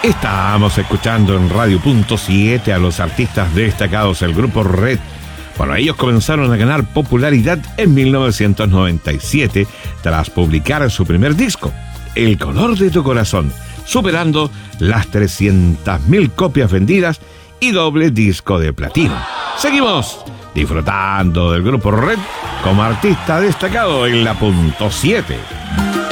Estamos escuchando en Radio Punto 7 a los artistas destacados del grupo Red. Bueno, ellos comenzaron a ganar popularidad en 1997 tras publicar su primer disco, El color de tu corazón, superando las 300.000 copias vendidas y doble disco de platino. Seguimos disfrutando del grupo Red como artista destacado en la Punto 7.